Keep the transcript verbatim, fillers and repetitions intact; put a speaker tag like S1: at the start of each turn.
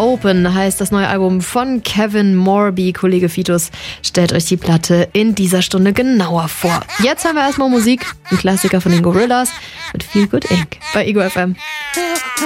S1: Open heißt das neue Album von Kevin Morby. Kollege Fitus stellt euch die Platte in dieser Stunde genauer vor. Jetzt hören wir erstmal Musik, ein Klassiker von den Gorillaz mit Feel Good Incorporated bei Ego F M.